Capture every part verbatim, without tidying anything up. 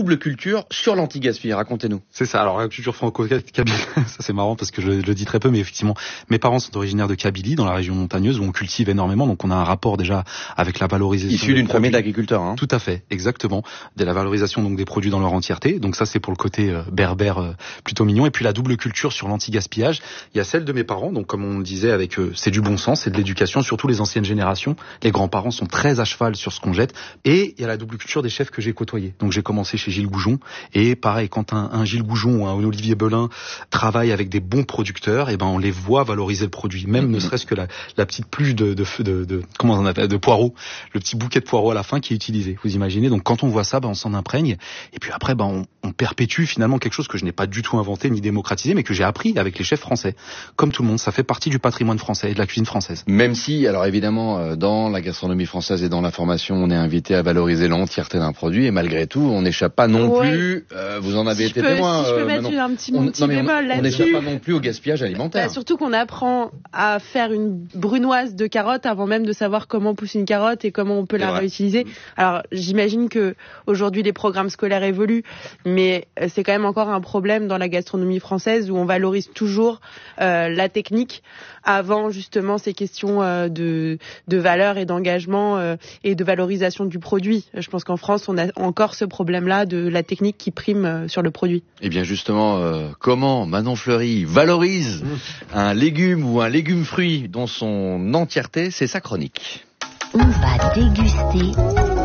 double culture sur l'anti-gaspi. Racontez-nous. C'est ça. Alors la culture franco-kabyle, ça c'est marrant parce que je, je le dis très peu, mais effectivement, mes parents sont originaires de Kabylie, dans la région montagneuse où on cultive énormément, donc on a un rapport déjà avec la valorisation. Issu d'une famille d'agriculteurs. Hein. Tout à fait, exactement. De la valorisation donc des produits dans leur entièreté. Donc ça c'est pour le côté euh, berbère euh, plutôt mignon. Et puis la double culture sur l'anti-gaspillage, il y a celle de mes parents. Donc comme on le disait avec eux, c'est du bon sens, c'est de l'éducation, surtout les anciennes générations. Les grands-parents sont très à cheval sur ce qu'on jette. Et il y a la double culture des chefs que j'ai côtoyés. Donc j'ai commencé chez Gilles Goujon. Et pareil, quand un, un Gilles Goujon ou un Olivier Belin travaille avec des bons producteurs, et ben on les voit valoriser le produit. Même mmh. ne serait-ce que la, la petite pluche de, de, de, de, comment on appelle, de poireaux, le petit bouquet de poireaux à la fin qui est utilisé. Vous imaginez? Donc quand on voit ça, ben on s'en imprègne. Et puis après, ben on, on perpétue finalement quelque chose que je n'ai pas du tout inventé ni démocratisé, mais que j'ai appris avec les chefs français. Comme tout le monde, ça fait partie du patrimoine français et de la cuisine française. Même si, alors évidemment, dans la gastronomie française et dans l'information, on est invité à valoriser l'entièreté d'un produit, et malgré tout, on n'échappe pas non ouais. plus. Euh, vous en avez si été peux, témoin. Si je peux euh, mettre Manon. un petit, mon petit bémol là-dessus. On n'échappe pas non plus au gaspillage alimentaire. Bah, surtout qu'on apprend à faire une brunoise de carottes avant même de savoir comment pousse une carotte et comment on peut c'est la vrai. réutiliser. Alors j'imagine que aujourd'hui les programmes scolaires évoluent, mais c'est quand même encore un problème dans la gastronomie française où on valorise toujours euh, la technique avant justement ces questions euh, de, de valeur et d'engagement euh, et de valorisation du produit. Je pense qu'en France, on a encore ce problème-là de la technique qui prime euh, sur le produit. Et bien justement, euh, comment Manon Fleury valorise mmh. un légume ou un légume-fruit dans son entièreté, c'est sa chronique. On va déguster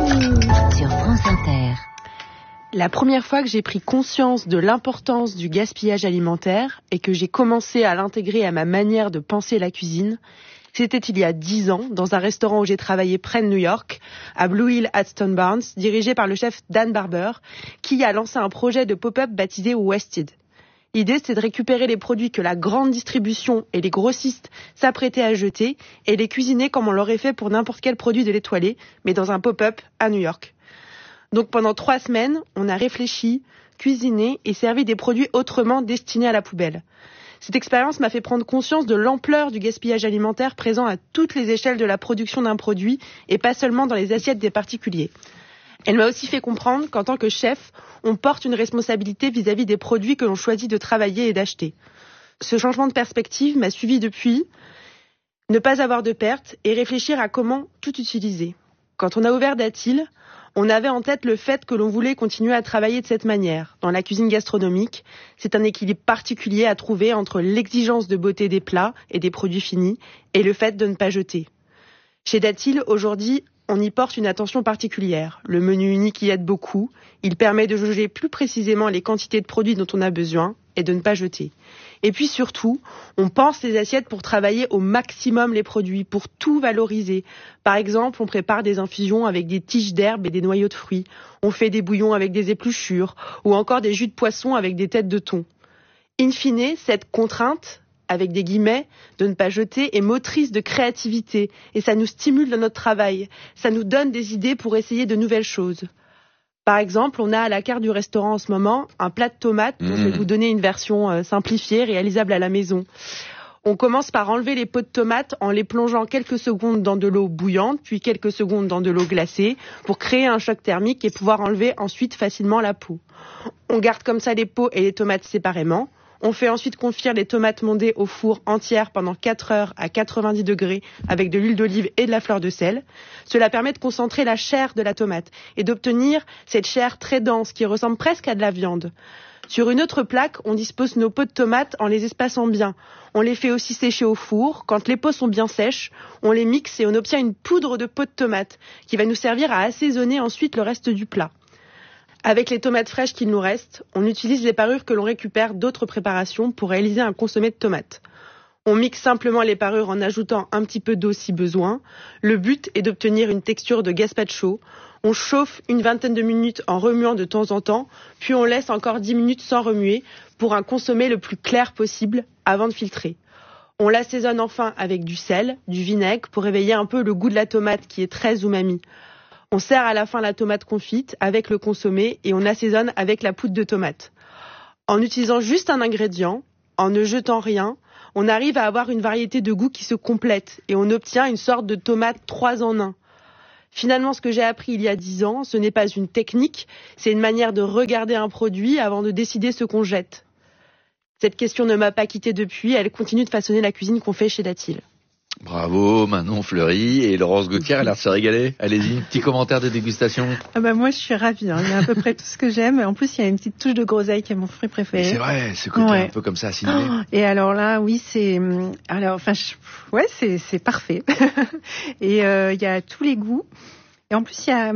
sur France Inter. La première fois que j'ai pris conscience de l'importance du gaspillage alimentaire et que j'ai commencé à l'intégrer à ma manière de penser la cuisine, c'était il y a dix ans, dans un restaurant où j'ai travaillé près de New York, à Blue Hill at Stone Barns, dirigé par le chef Dan Barber, qui a lancé un projet de pop-up baptisé Wasted. L'idée, c'était de récupérer les produits que la grande distribution et les grossistes s'apprêtaient à jeter et les cuisiner comme on l'aurait fait pour n'importe quel produit de l'étoilé, mais dans un pop-up à New York. Donc pendant trois semaines, on a réfléchi, cuisiné et servi des produits autrement destinés à la poubelle. Cette expérience m'a fait prendre conscience de l'ampleur du gaspillage alimentaire présent à toutes les échelles de la production d'un produit et pas seulement dans les assiettes des particuliers. Elle m'a aussi fait comprendre qu'en tant que chef, on porte une responsabilité vis-à-vis des produits que l'on choisit de travailler et d'acheter. Ce changement de perspective m'a suivi depuis, ne pas avoir de pertes et réfléchir à comment tout utiliser. Quand on a ouvert Datil, on avait en tête le fait que l'on voulait continuer à travailler de cette manière. Dans la cuisine gastronomique, c'est un équilibre particulier à trouver entre l'exigence de beauté des plats et des produits finis et le fait de ne pas jeter. Chez Datil, aujourd'hui, on y porte une attention particulière. Le menu unique y aide beaucoup. Il permet de jauger plus précisément les quantités de produits dont on a besoin et de ne pas jeter. Et puis surtout, on pense les assiettes pour travailler au maximum les produits, pour tout valoriser. Par exemple, on prépare des infusions avec des tiges d'herbe et des noyaux de fruits. On fait des bouillons avec des épluchures ou encore des jus de poisson avec des têtes de thon. In fine, cette contrainte, avec des guillemets, de ne pas jeter, est motrice de créativité et ça nous stimule dans notre travail. Ça nous donne des idées pour essayer de nouvelles choses. Par exemple, on a à la carte du restaurant en ce moment un plat de tomates dont mmh. je vais vous donner une version euh, simplifiée, réalisable à la maison. On commence par enlever les peaux de tomates en les plongeant quelques secondes dans de l'eau bouillante, puis quelques secondes dans de l'eau glacée, pour créer un choc thermique et pouvoir enlever ensuite facilement la peau. On garde comme ça les peaux et les tomates séparément. On fait ensuite confire les tomates mondées au four entières pendant quatre heures à quatre-vingt-dix degrés avec de l'huile d'olive et de la fleur de sel. Cela permet de concentrer la chair de la tomate et d'obtenir cette chair très dense qui ressemble presque à de la viande. Sur une autre plaque, on dispose nos peaux de tomates en les espaçant bien. On les fait aussi sécher au four. Quand les peaux sont bien sèches, on les mixe et on obtient une poudre de peau de tomate qui va nous servir à assaisonner ensuite le reste du plat. Avec les tomates fraîches qu'il nous reste, on utilise les parures que l'on récupère d'autres préparations pour réaliser un consommé de tomates. On mixe simplement les parures en ajoutant un petit peu d'eau si besoin. Le but est d'obtenir une texture de gazpacho. On chauffe une vingtaine de minutes en remuant de temps en temps, puis on laisse encore dix minutes sans remuer pour un consommé le plus clair possible avant de filtrer. On l'assaisonne enfin avec du sel, du vinaigre pour éveiller un peu le goût de la tomate qui est très umami. On sert à la fin la tomate confite avec le consommé et on assaisonne avec la poudre de tomate. En utilisant juste un ingrédient, en ne jetant rien, on arrive à avoir une variété de goûts qui se complète et on obtient une sorte de tomate trois en un. Finalement, ce que j'ai appris il y a dix ans, ce n'est pas une technique, c'est une manière de regarder un produit avant de décider ce qu'on jette. Cette question ne m'a pas quittée depuis, elle continue de façonner la cuisine qu'on fait chez Datil. Bravo Manon Fleury, et Laurence Gauthier a l'air de se régaler. Allez-y, petit commentaire de dégustation. Ah bah moi je suis ravie, hein. Il y a à peu près tout ce que j'aime. En plus il y a une petite touche de groseille qui est mon fruit préféré. C'est vrai, ce côté ouais. un peu comme ça acidulé. Oh, et alors là, oui c'est, alors enfin je... ouais c'est c'est parfait. Et euh, il y a tous les goûts. Et en plus il y a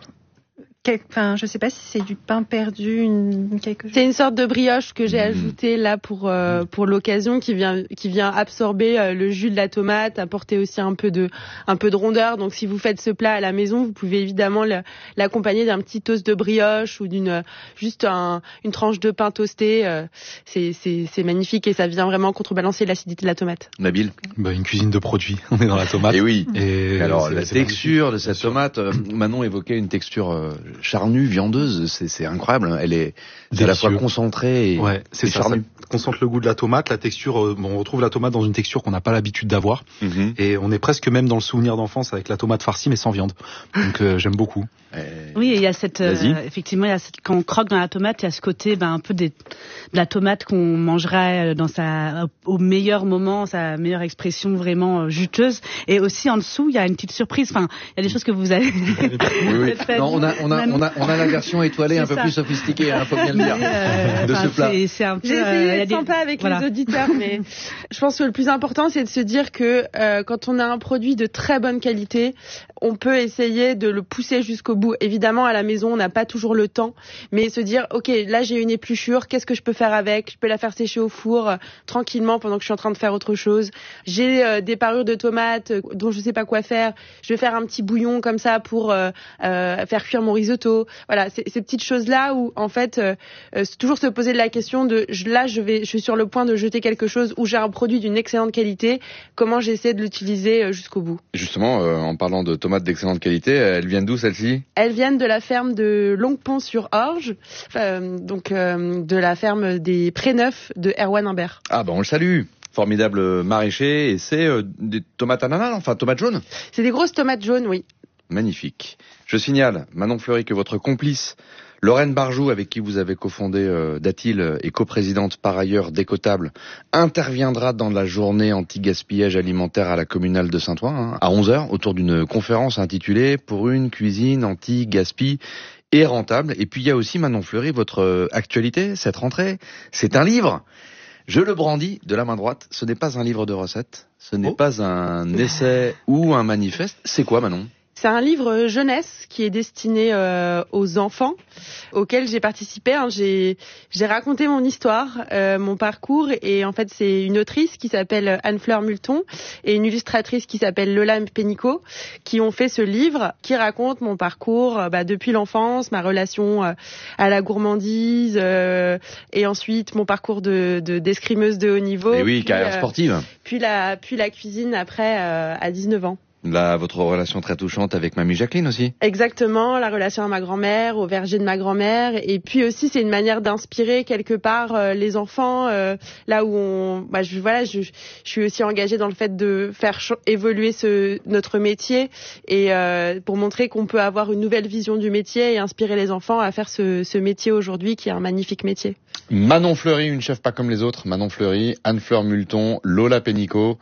Enfin, je sais pas si c'est du pain perdu, une, quelque chose. C'est une sorte de brioche que j'ai mmh. ajoutée là pour euh, pour l'occasion, qui vient qui vient absorber euh, le jus de la tomate, apporter aussi un peu de un peu de rondeur. Donc, si vous faites ce plat à la maison, vous pouvez évidemment le, l'accompagner d'un petit toast de brioche ou d'une juste un, une tranche de pain toasté. Euh, c'est c'est c'est magnifique et ça vient vraiment contrebalancer l'acidité de la tomate. Nabil, bah, une cuisine de produits. On est dans la tomate. Et oui. Et alors c'est, la c'est texture magnifique. de cette tomate, euh, Manon évoquait une texture euh, charnue, viandeuse, c'est, c'est incroyable. Elle est, c'est à la fois concentrée et, ouais, c'est et ça, charnue. Ça concentre le goût de la tomate, la texture. Euh, bon, on retrouve la tomate dans une texture qu'on n'a pas l'habitude d'avoir, mm-hmm. et on est presque même dans le souvenir d'enfance avec la tomate farcie mais sans viande. Donc euh, j'aime beaucoup. Et... Oui, il y a cette, euh, effectivement, il y a cette, quand on croque dans la tomate, il y a ce côté, ben un peu des, de la tomate qu'on mangerait dans sa, au meilleur moment, sa meilleure expression vraiment juteuse. Et aussi en dessous, il y a une petite surprise. Enfin, il y a des choses que vous avez. oui, oui. Non, on a, on a, on a, on a la version étoilée un peu ça. plus sophistiquée, hein, faut bien le dire, euh, de ce plat. C'est, c'est un peu, J'ai essayé euh, d'être des... sympa avec voilà. les auditeurs, mais je pense que le plus important, c'est de se dire que euh, quand on a un produit de très bonne qualité, on peut essayer de le pousser jusqu'au bout. Évidemment, à la maison, on n'a pas toujours le temps, mais se dire, ok, là j'ai une épluchure, qu'est-ce que je peux faire avec ? Je peux la faire sécher au four euh, tranquillement pendant que je suis en train de faire autre chose. J'ai euh, des parures de tomates euh, dont je sais pas quoi faire. Je vais faire un petit bouillon comme ça pour euh, euh, faire cuire mon risotto. Voilà, c'est, ces petites choses-là où en fait, euh, euh, toujours se poser la question de, je, là, je vais, je suis sur le point de jeter quelque chose où j'ai un produit d'une excellente qualité. Comment j'essaie de l'utiliser euh, jusqu'au bout ? Justement, euh, en parlant de tomates d'excellente qualité, elles viennent d'où celles-ci ? Elles viennent de la ferme de Longpont-sur-Orge, euh, donc euh, de la ferme des Préneufs de Erwan Imbert. Ah ben on le salue. Formidable maraîcher, et c'est euh, des tomates ananas, enfin tomates jaunes ? C'est des grosses tomates jaunes, oui. Magnifique. Je signale, Manon Fleury, que votre complice, Lorraine Barjou, avec qui vous avez cofondé euh, Datil et coprésidente par ailleurs d'Écotable, interviendra dans la journée anti-gaspillage alimentaire à la communale de Saint-Ouen, hein, à onze heures, autour d'une conférence intitulée « Pour une cuisine anti-gaspi et rentable ». Et puis il y a aussi, Manon Fleury, votre actualité, cette rentrée, c'est un livre. Je le brandis de la main droite, ce n'est pas un livre de recettes, ce n'est oh. pas un essai ou un manifeste. C'est quoi, Manon ? C'est un livre jeunesse qui est destiné euh, aux enfants auquel j'ai participé. Hein. J'ai, j'ai raconté mon histoire, euh, mon parcours, et en fait c'est une autrice qui s'appelle Anne-Fleur Multon et une illustratrice qui s'appelle Lola Pénicaud qui ont fait ce livre qui raconte mon parcours euh, bah, depuis l'enfance, ma relation euh, à la gourmandise euh, et ensuite mon parcours de, de d'escrimeuse de haut niveau. Et oui, puis, carrière sportive. Euh, puis la puis la cuisine après euh, à dix-neuf ans. Là, votre relation très touchante avec Mamie Jacqueline aussi. Exactement, la relation à ma grand-mère, au verger de ma grand-mère, et puis aussi c'est une manière d'inspirer quelque part euh, les enfants, euh, là où on, bah, je, voilà, je, je suis aussi engagée dans le fait de faire ch- évoluer ce notre métier et euh, pour montrer qu'on peut avoir une nouvelle vision du métier et inspirer les enfants à faire ce, ce métier aujourd'hui qui est un magnifique métier. Manon Fleury, une chef pas comme les autres. Manon Fleury, Anne-Fleur Multon, Lola Pénicaud,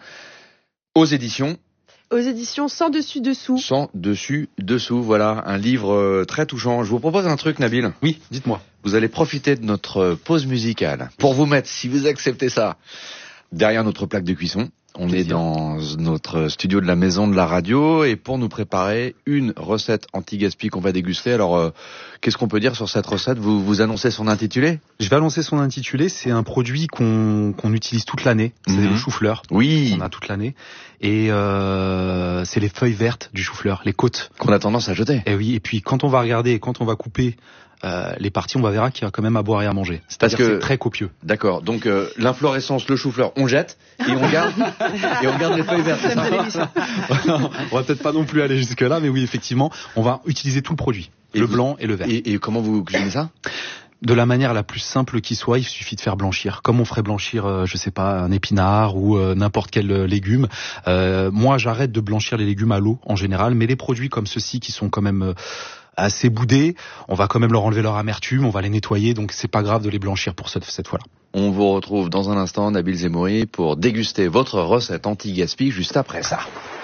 aux éditions. Aux éditions Sans Dessus Dessous. Sans Dessus Dessous, voilà, un livre euh, très touchant. Je vous propose un truc, Nabil. Oui, dites-moi. Vous allez profiter de notre pause musicale pour vous mettre, si vous acceptez ça, derrière notre plaque de cuisson. On Plaisir. Est dans notre studio de la maison de la radio et pour nous préparer une recette anti-gaspi qu'on va déguster. Alors, euh, qu'est-ce qu'on peut dire sur cette recette ? Vous vous annoncez son intitulé ? Je vais annoncer son intitulé. C'est un produit qu'on qu'on utilise toute l'année. C'est mmh. le chou-fleur. Oui. On a toute l'année. Et euh, c'est les feuilles vertes du chou-fleur, les côtes. Qu'on a tendance à jeter. Et oui. Et puis quand on va regarder, quand on va couper Euh, les parties, on va verra qu'il y a quand même à boire et à manger. C'est-à-dire que c'est très copieux. D'accord. Donc euh, l'inflorescence, le chou-fleur, on jette et on garde et on garde les feuilles vertes. C'est ça. On va peut-être pas non plus aller jusque là, mais oui, effectivement, on va utiliser tout le produit, et le vous, blanc et le vert. Et, et comment vous cuisinez ça ? de la manière la plus simple qui soit. Il suffit de faire blanchir, comme on ferait blanchir, euh, je sais pas, un épinard ou euh, n'importe quel euh, légume. Euh, moi, j'arrête de blanchir les légumes à l'eau en général, mais les produits comme ceux-ci qui sont quand même euh, assez boudés, on va quand même leur enlever leur amertume, on va les nettoyer, donc c'est pas grave de les blanchir pour cette, cette fois-là. On vous retrouve dans un instant, Nabil Zemouri, pour déguster votre recette anti-gaspi juste après ça.